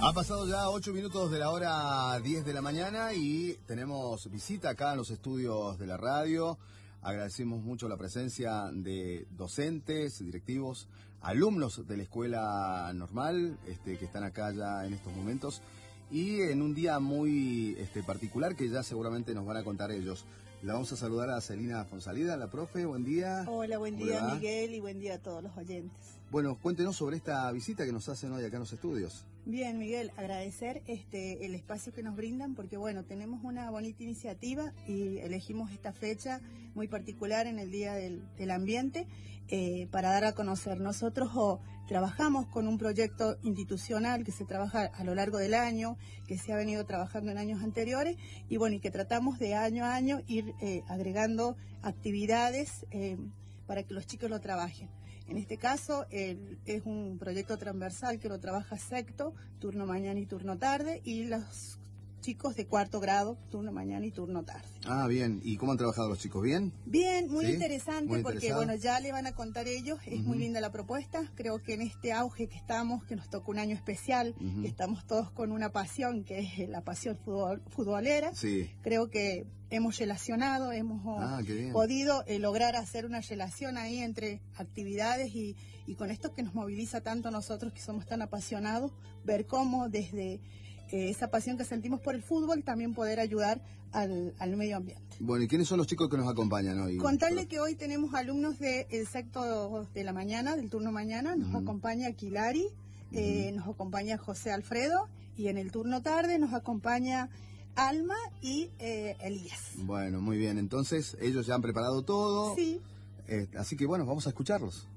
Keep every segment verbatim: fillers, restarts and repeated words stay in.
Ha pasado ya ocho minutos de la hora diez de la mañana y tenemos visita acá en los estudios de la radio. Agradecemos mucho la presencia de docentes, directivos, alumnos de la escuela normal este, que están acá ya en estos momentos y en un día muy este, particular que ya seguramente nos van a contar ellos. La vamos a saludar a Celina Fonsalida, la profe, buen día. Hola, buen día Miguel y buen día a todos los oyentes. Bueno, cuéntenos sobre esta visita que nos hacen hoy acá en los estudios. Bien, Miguel, agradecer este el espacio que nos brindan porque, bueno, tenemos una bonita iniciativa y elegimos esta fecha muy particular en el Día del, del Ambiente eh, para dar a conocer. Nosotros oh, trabajamos con un proyecto institucional que se trabaja a lo largo del año, que se ha venido trabajando en años anteriores y, bueno, y que tratamos de año a año ir eh, agregando actividades eh, para que los chicos lo trabajen. En este caso el, es un proyecto transversal que lo trabaja sexto, turno mañana y turno tarde, y los chicos de cuarto grado, turno mañana y turno tarde. Ah, bien. ¿Y cómo han trabajado los chicos? ¿Bien? Bien, muy ¿Sí? interesante Muy porque, bueno, ya le van a contar ellos, es uh-huh. muy linda la propuesta. Creo que en este auge que estamos, que nos tocó un año especial, uh-huh. que estamos todos con una pasión, que es la pasión futbol, futbolera, sí. creo que hemos relacionado, hemos ah, podido eh, lograr hacer una relación ahí entre actividades y, y con esto que nos moviliza tanto a nosotros que somos tan apasionados, ver cómo desde eh, esa pasión que sentimos por el fútbol también poder ayudar al, al medio ambiente. Bueno, ¿y quiénes son los chicos que nos acompañan hoy? Contarle que hoy tenemos alumnos del sexto de la mañana, del turno mañana, nos uh-huh. acompaña Kilari, uh-huh. eh, nos acompaña José Alfredo y en el turno tarde nos acompaña Alma y eh, Elías. Bueno, muy bien. Entonces, ellos ya han preparado todo. Sí. Eh, así que, bueno, vamos a escucharlos.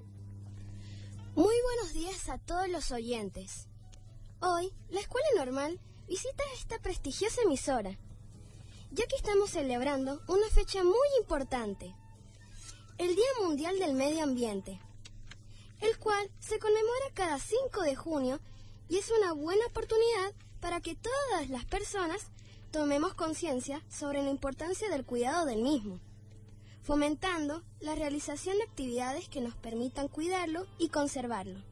Muy buenos días a todos los oyentes. Hoy, la Escuela Normal visita esta prestigiosa emisora, ya que estamos celebrando una fecha muy importante, el Día Mundial del Medio Ambiente, el cual se conmemora cada cinco de junio y es una buena oportunidad para que todas las personas tomemos conciencia sobre la importancia del cuidado del mismo, fomentando la realización de actividades que nos permitan cuidarlo y conservarlo.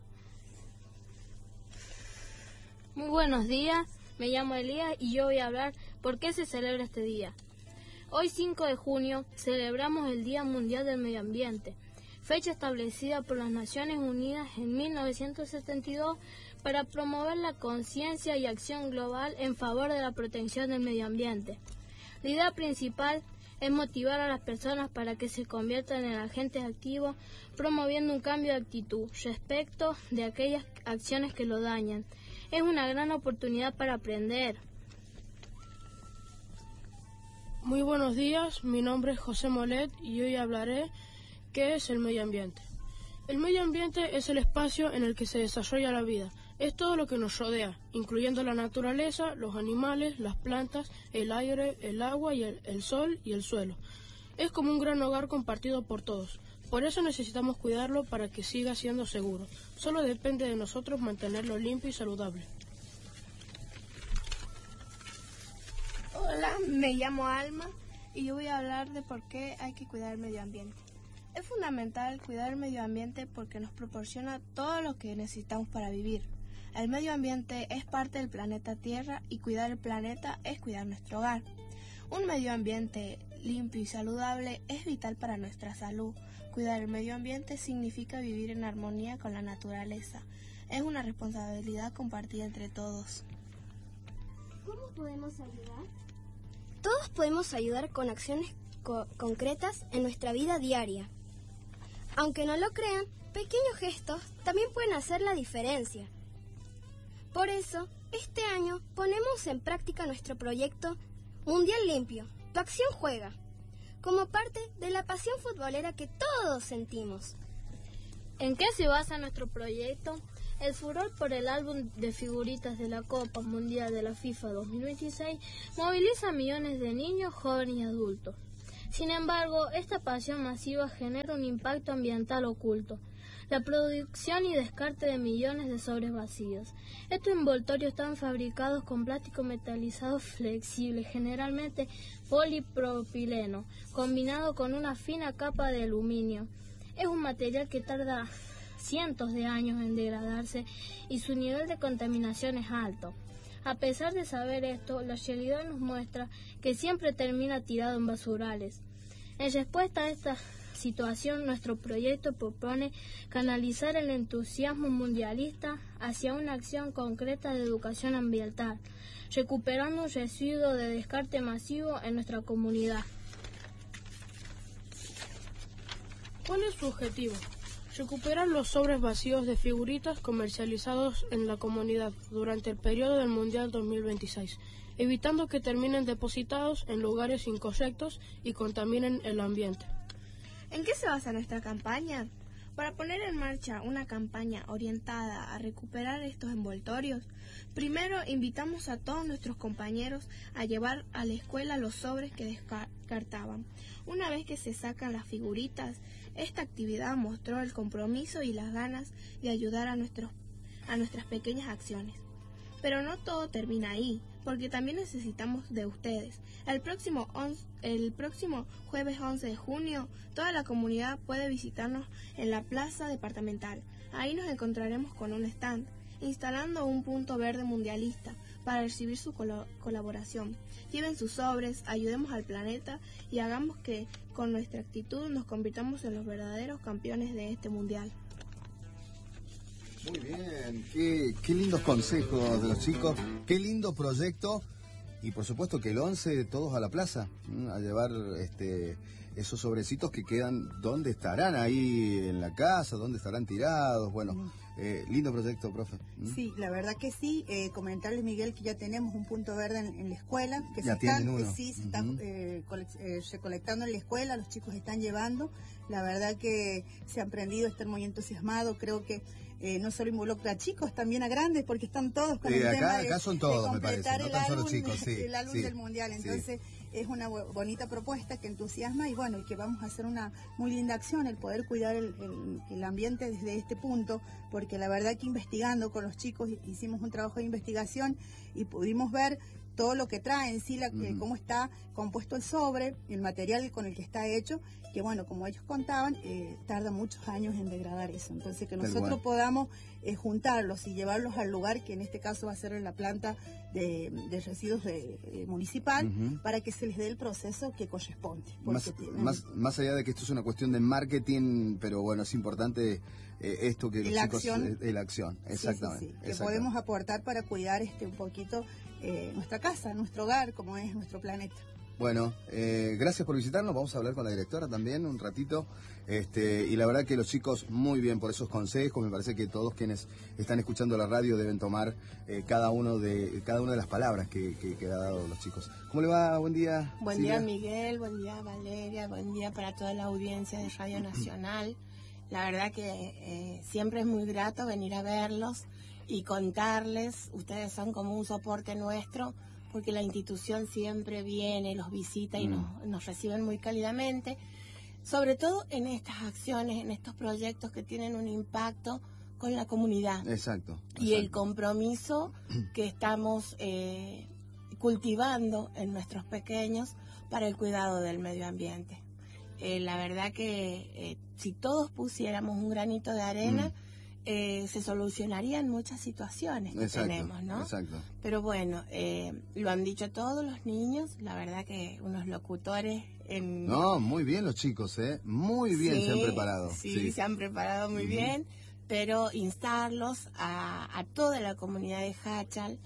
Muy buenos días, me llamo Elías y yo voy a hablar por qué se celebra este día. Hoy cinco de junio celebramos el Día Mundial del Medio Ambiente, fecha establecida por las Naciones Unidas en mil novecientos setenta y dos para promover la conciencia y acción global en favor de la protección del medio ambiente. La idea principal es motivar a las personas para que se conviertan en agentes activos, promoviendo un cambio de actitud respecto de aquellas acciones que lo dañan. Es una gran oportunidad para aprender. Muy buenos días, mi nombre es José Molet y hoy hablaré qué es el medio ambiente. El medio ambiente es el espacio en el que se desarrolla la vida. Es todo lo que nos rodea, incluyendo la naturaleza, los animales, las plantas, el aire, el agua, y el, el sol y el suelo. Es como un gran hogar compartido por todos. Por eso necesitamos cuidarlo para que siga siendo seguro. Solo depende de nosotros mantenerlo limpio y saludable. Hola, me llamo Alma y yo voy a hablar de por qué hay que cuidar el medio ambiente. Es fundamental cuidar el medio ambiente porque nos proporciona todo lo que necesitamos para vivir. El medio ambiente es parte del planeta Tierra y cuidar el planeta es cuidar nuestro hogar. Un medio ambiente limpio y saludable es vital para nuestra salud. Cuidar el medio ambiente significa vivir en armonía con la naturaleza. Es una responsabilidad compartida entre todos. ¿Cómo podemos ayudar? Todos podemos ayudar con acciones co- concretas en nuestra vida diaria. Aunque no lo crean, pequeños gestos también pueden hacer la diferencia. Por eso, este año ponemos en práctica nuestro proyecto Mundial Limpio, tu acción juega, como parte de la pasión futbolera que todos sentimos. ¿En qué se basa nuestro proyecto? El furor por el álbum de figuritas de la Copa Mundial de la FIFA dos mil veintiséis moviliza a millones de niños, jóvenes y adultos. Sin embargo, esta pasión masiva genera un impacto ambiental oculto, la producción y descarte de millones de sobres vacíos. Estos envoltorios están fabricados con plástico metalizado flexible, generalmente polipropileno, combinado con una fina capa de aluminio. Es un material que tarda cientos de años en degradarse y su nivel de contaminación es alto. A pesar de saber esto, la realidad nos muestra que siempre termina tirado en basurales. En respuesta a esta situación, nuestro proyecto propone canalizar el entusiasmo mundialista hacia una acción concreta de educación ambiental, recuperando un residuo de descarte masivo en nuestra comunidad. ¿Cuál es su objetivo? Recuperar los sobres vacíos de figuritas comercializados en la comunidad durante el periodo del Mundial dos mil veintiséis, evitando que terminen depositados en lugares incorrectos y contaminen el ambiente. ¿En qué se basa nuestra campaña? Para poner en marcha una campaña orientada a recuperar estos envoltorios, primero invitamos a todos nuestros compañeros a llevar a la escuela los sobres que descartaban. Una vez que se sacan las figuritas, esta actividad mostró el compromiso y las ganas de ayudar a, nuestros, a nuestras pequeñas acciones. Pero no todo termina ahí, porque también necesitamos de ustedes. El próximo, once, el próximo jueves once de junio, toda la comunidad puede visitarnos en la plaza departamental. Ahí nos encontraremos con un stand, instalando un punto verde mundialista para recibir su col- colaboración. Lleven sus sobres, ayudemos al planeta y hagamos que con nuestra actitud nos convirtamos en los verdaderos campeones de este mundial. Muy bien, qué, qué lindos consejos de los chicos, qué lindo proyecto y por supuesto que el once todos a la plaza, ¿m? a llevar este, esos sobrecitos que quedan, ¿dónde estarán? Ahí en la casa, ¿dónde estarán tirados? Bueno, eh, lindo proyecto, profe. ¿m? Sí, la verdad que sí. Eh, comentarles, Miguel, que ya tenemos un punto verde en, en la escuela, que Ya se tienen están, uno. que sí, se están Ujú. eh, cole- eh, recolectando en la escuela, los chicos están llevando. La verdad que se han prendido, están muy entusiasmados. Creo que eh, no solo involucra a chicos, también a grandes, porque están todos con Sí, el acá- tema de, acá son de todos, me parece, completar no el tan solo álbum, chicos, sí, el álbum sí, del mundial. sí. Entonces es una bu- bonita propuesta que entusiasma y bueno, y que vamos a hacer una muy linda acción, el poder cuidar el, el- el ambiente desde este punto, porque la verdad que investigando con los chicos hicimos un trabajo de investigación y pudimos ver todo lo que trae en sí, la, eh, Ujú. cómo está compuesto el sobre, el material con el que está hecho, que bueno, como ellos contaban, eh, tarda muchos años en degradar eso. Entonces que Tal nosotros cual. podamos eh, juntarlos y llevarlos al lugar, que en este caso va a ser en la planta de, de residuos de, eh, municipal, Ujú. para que se les dé el proceso que corresponde. porque Más, tienen- más, más allá de que esto es una cuestión de marketing, pero bueno, es importante eh, esto que los La chicos... acción. eh, la acción, Sí, sí, exactamente. sí, que exactamente. podemos aportar para cuidar este un poquito eh, nuestra casa, nuestro hogar, como es nuestro planeta. Bueno, eh, gracias por visitarnos. Vamos a hablar con la directora también un ratito. Este, y la verdad que los chicos muy bien por esos consejos. Me parece que todos quienes están escuchando la radio deben tomar eh, cada uno de cada una de las palabras que, que, que ha dado los chicos. ¿Cómo le va? Buen día. Buen Silvia. día Miguel, buen día Valeria, buen día para toda la audiencia de Radio Nacional. La verdad que eh, siempre es muy grato venir a verlos y contarles. Ustedes son como un soporte nuestro, porque la institución siempre viene, los visita y Mm. nos, nos reciben muy cálidamente, sobre todo en estas acciones, en estos proyectos que tienen un impacto con la comunidad Exacto. y el exacto. compromiso que estamos eh, cultivando en nuestros pequeños para el cuidado del medio ambiente. Eh, la verdad que eh, si todos pusiéramos un granito de arena, Mm. eh, se solucionarían muchas situaciones que Exacto, tenemos, ¿no? exacto. Pero bueno, eh, lo han dicho todos los niños, la verdad que unos locutores en... No, muy bien los chicos, ¿eh? Muy bien Sí, se han preparado. Sí, se han preparado muy Ujú. bien, pero instarlos a, a toda la comunidad de Hachal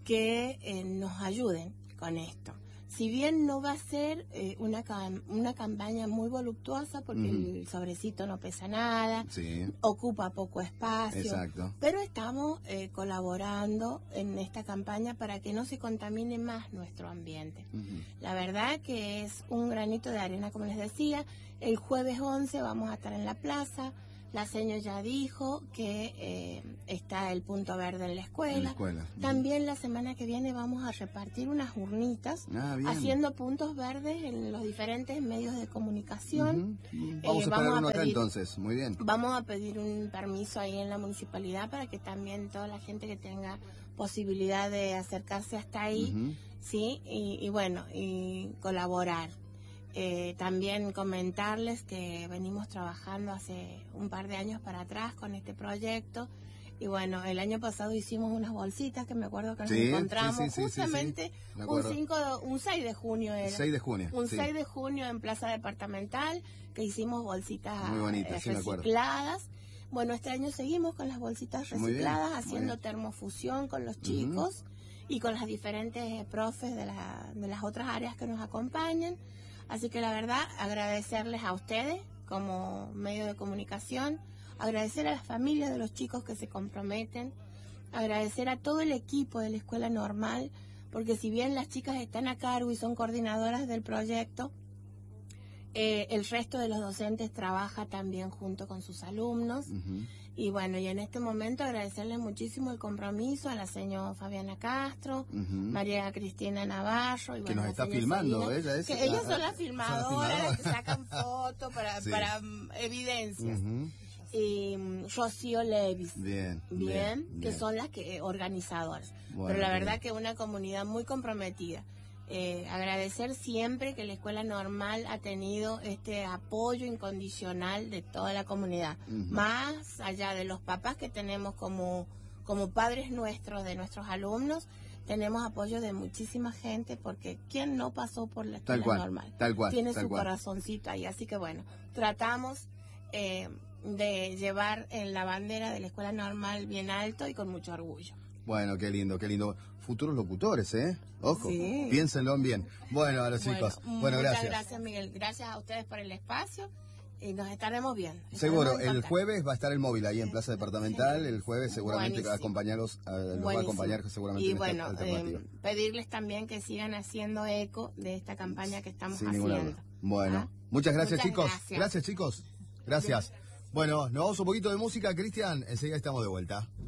que eh, nos ayuden con esto. Si bien no va a ser eh, una, cam- una campaña muy voluptuosa, porque Ujú. el sobrecito no pesa nada, Sí, ocupa poco espacio, exacto. pero estamos eh, colaborando en esta campaña para que no se contamine más nuestro ambiente. Ujú. La verdad que es un granito de arena, como les decía. El jueves once vamos a estar en la plaza. La seño ya dijo que eh, está el punto verde en la En la escuela. escuela. Ujú. También la semana que viene vamos a repartir unas urnitas, Ah, bien. haciendo puntos verdes en los diferentes medios de comunicación. Ujú. Vamos Eh, a esperar vamos a uno acá pedir- entonces. Muy bien. Vamos a pedir un permiso ahí en la municipalidad para que también toda la gente que tenga posibilidad de acercarse hasta ahí, Ujú. sí, y, y bueno, y colaborar. Eh, también comentarles que venimos trabajando hace un par de años para atrás con este proyecto. Y bueno, el año pasado hicimos unas bolsitas que me acuerdo que nos sí, encontramos sí, sí, justamente sí, sí, sí. un, cinco, un seis de junio. Era. seis de junio. Un sí. seis de junio en Plaza Departamental, que hicimos bolsitas Muy bonita, eh, sí, me acuerdo. recicladas. Bueno, este año seguimos con las bolsitas Muy bien, recicladas, muy haciendo bien. termofusión con los chicos uh-huh. y con las diferentes profes de, la, de las otras áreas que nos acompañan. Así que la verdad, agradecerles a ustedes como medio de comunicación, agradecer a las familias de los chicos que se comprometen, agradecer a todo el equipo de la Escuela Normal, porque si bien las chicas están a cargo y son coordinadoras del proyecto, eh, el resto de los docentes trabaja también junto con sus alumnos. Uh-huh. Y bueno, y en este momento agradecerles muchísimo el compromiso a la señora Fabiana Castro, uh-huh. María Cristina Navarro. Y que bueno, nos está filmando, Sabina, ella es. Que ellas son las filmadoras, las que sacan fotos para, sí. para um, evidencias. Uh-huh. Y um, Rocío Levis. Bien, bien. Bien, que bien. son las que eh, organizadoras. Bueno, Pero la bien. verdad que una comunidad muy comprometida. Eh, agradecer siempre que la Escuela Normal ha tenido este apoyo incondicional de toda la comunidad, uh-huh. más allá de los papás que tenemos como, como padres nuestros, de nuestros alumnos, tenemos apoyo de muchísima gente, porque ¿quién no pasó por la Escuela tal cual, Normal? Tal cual, tiene tal su cual. corazoncito ahí, así que bueno, tratamos eh, de llevar en la bandera de la Escuela Normal bien alto y con mucho orgullo. Bueno, qué lindo, qué lindo. Futuros locutores, ¿eh? Ojo, sí. Piénsenlo bien. Bueno, a los bueno, chicos. Bueno, muchas gracias. gracias, Miguel. Gracias a ustedes por el espacio y nos estaremos viendo. Seguro, el jueves va a estar el móvil ahí en Plaza Departamental. El jueves seguramente va a acompañarlos, a, los va a acompañar seguramente. Y en bueno, esta eh, pedirles también que sigan haciendo eco de esta campaña que estamos Sin haciendo. Bueno, ¿Ah? muchas gracias, muchas chicos. Gracias. gracias, chicos. Gracias. Bueno, nos vamos un poquito de música, Cristian. Enseguida estamos de vuelta.